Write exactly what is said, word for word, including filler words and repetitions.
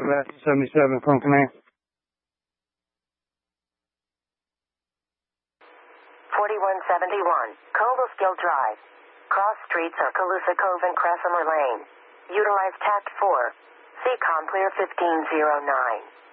Sebastian seventy-seven from command. forty-one seventy-one, Cobleskill Drive. Cross streets are Calusa Cove and Cressemer Lane. Utilize Tact four. C COM clear fifteen oh nine.